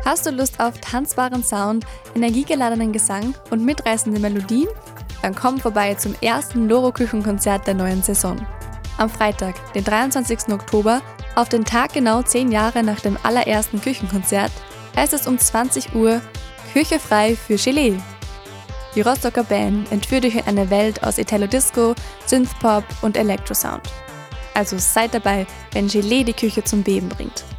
Hast du Lust auf tanzbaren Sound, energiegeladenen Gesang und mitreißende Melodien? Dann komm vorbei zum ersten Loro-Küchenkonzert der neuen Saison. Am Freitag, den 23. Oktober, auf den Tag genau 10 Jahre nach dem allerersten Küchenkonzert, heißt es um 20 Uhr Küche frei für Gelee. Die Rostocker Band entführt dich in eine Welt aus Italo-Disco, Synthpop und Elektrosound. Also seid dabei, wenn Gelee die Küche zum Beben bringt.